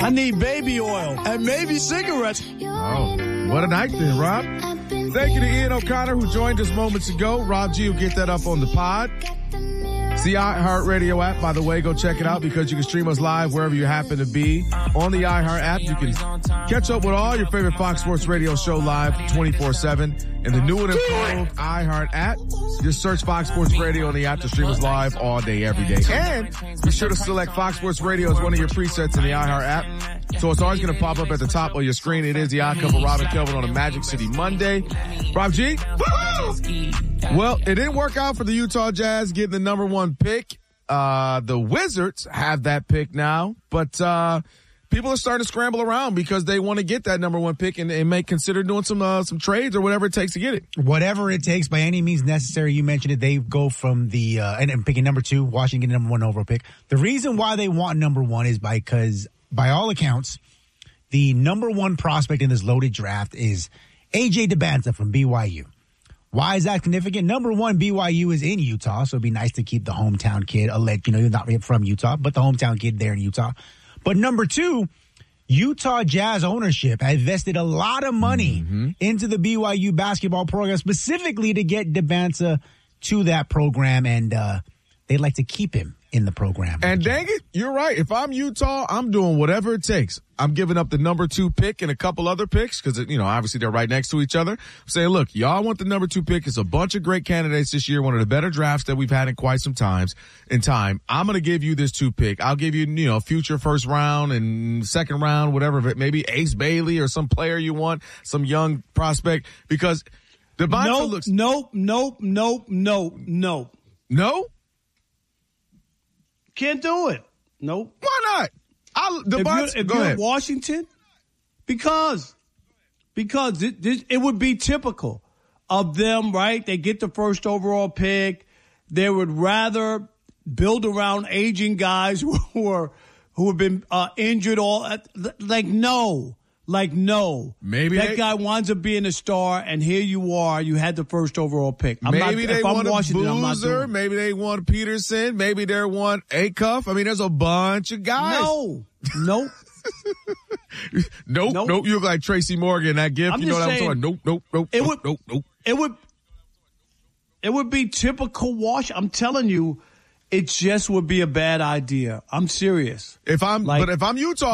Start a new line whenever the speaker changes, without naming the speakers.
I need baby oil and maybe cigarettes.
Oh, what a night then, Rob. Thank you to Ian O'Connor who joined us moments ago. Rob G will get that up on the pod. It's the iHeartRadio app, by the way. Go check it out because you can stream us live wherever you happen to be. On the iHeart app, you can catch up with all your favorite Fox Sports Radio show live 24/7. In the new and improved iHeart app, just search Fox Sports Radio on the app to stream us live all day, every day. And be sure to select Fox Sports Radio as one of your presets in the iHeart app. So it's always going to pop up at the top of your screen. It is the Odd Couple, Rob and Kelvin on a Magic City Monday. Rob G? Woo! Well, it didn't work out for the Utah Jazz getting the number one pick. The Wizards have that pick now, but people are starting to scramble around because they want to get that number one pick and may consider doing some trades or whatever it takes to get it.
Whatever it takes by any means necessary. You mentioned it. They go from the and picking number 2, Washington number 1 overall pick. The reason why they want number 1 is because, by all accounts, the number 1 prospect in this loaded draft is A.J. Dybantsa from BYU. Why is that significant? Number 1, BYU is in Utah, so it'd be nice to keep the hometown kid, you're not from Utah, but the hometown kid there in Utah. But number 2, Utah Jazz ownership has invested a lot of money into the BYU basketball program, specifically to get Dybantsa to that program, and they'd like to keep him in the program.
And dang it, you're right. If I'm Utah, I'm doing whatever it takes. I'm giving up the number 2 pick and a couple other picks because, obviously they're right next to each other. I'm saying, look, y'all want the number 2 pick. It's a bunch of great candidates this year, one of the better drafts that we've had in quite some time. I'm going to give you this 2 pick. I'll give you, future first round and second round, whatever, maybe Ace Bailey or some player you want, some young prospect, because Dybantsa looks.
Nope.
No?
Can't do it. Nope.
Why not?
If you're in Washington, because it would be typical of them, right? They get the first overall pick. They would rather build around aging guys who have been injured no.
Maybe
that guy winds up being a star, and here you are. You had the first overall pick.
Maybe they want Boozer. Maybe they want Peterson. Maybe they want Acuff. I mean, there's a bunch of guys.
Nope.
Nope. You look like Tracy Morgan. That gift. You know what I'm talking? Nope.
It would be typical I'm telling you, it just would be a bad idea. I'm serious.
But if I'm Utah.